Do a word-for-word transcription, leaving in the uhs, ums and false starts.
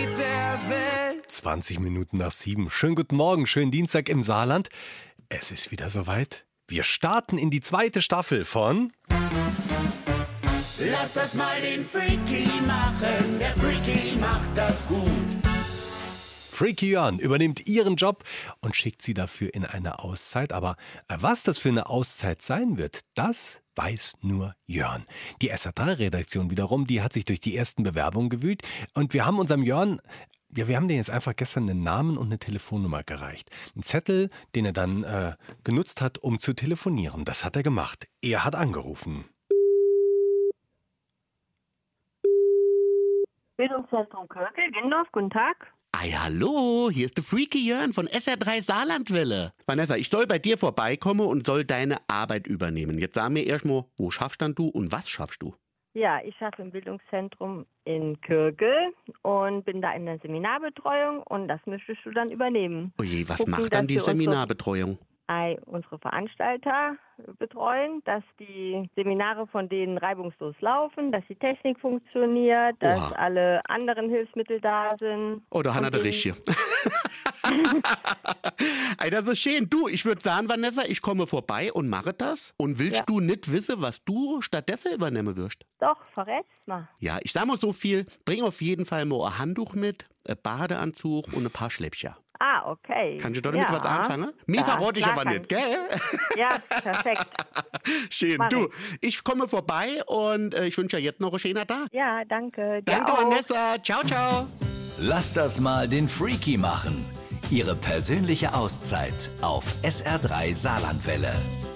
der Welt. zwanzig Minuten nach sieben. Schönen guten Morgen, schönen Dienstag im Saarland. Es ist wieder soweit. Wir starten in die zweite Staffel von Lass das mal den Freaky machen, der Freaky macht das gut. Freaky Jörn übernimmt ihren Job und schickt sie dafür in eine Auszeit. Aber was das für eine Auszeit sein wird, das weiß nur Jörn. Die S R drei Redaktion wiederum, die hat sich durch die ersten Bewerbungen gewühlt. Und wir haben unserem Jörn, ja, wir haben denen jetzt einfach gestern einen Namen und eine Telefonnummer gereicht. Ein Zettel, den er dann äh, genutzt hat, um zu telefonieren. Das hat er gemacht. Er hat angerufen. Bildungszentrum Körkel, Gendorf, guten Tag. Ei, hallo, hier ist der Freaky Jörn von S R drei Saarlandwelle. Vanessa, ich soll bei dir vorbeikommen und soll deine Arbeit übernehmen. Jetzt sag mir erstmal, wo schaffst dann du und was schaffst du? Ja, ich arbeite im Bildungszentrum in Körkel und bin da in der Seminarbetreuung und das möchtest du dann übernehmen. Oje, was Gucken, macht dann dass die wir unsere- Seminarbetreuung? Ei, unsere Veranstalter betreuen, dass die Seminare von denen reibungslos laufen, dass die Technik funktioniert, dass Oha. alle anderen Hilfsmittel da sind. Oh, da hat er Und der den- Richtige. Ey, das ist schön. Du, ich würde sagen, Vanessa, ich komme vorbei und mache das. Und willst Ja. du nicht wissen, was du stattdessen übernehmen wirst? Doch, verrätst mal. Ja, ich sag mal so viel, bring auf jeden Fall mal ein Handtuch mit, ein Badeanzug und ein paar Schläppchen. Ah, okay. Kannst du damit ja. was anfangen? Mir Ja, verrate ich klar aber kann nicht, gell? Ja, perfekt. Schön. Mach Du, ich komme vorbei und äh, ich wünsche dir jetzt noch einen schönen Tag. Ja, danke. Dir Danke, auch. Vanessa. Ciao, ciao. Lass das mal den Freaky machen. Ihre persönliche Auszeit auf S R drei Saarlandwelle.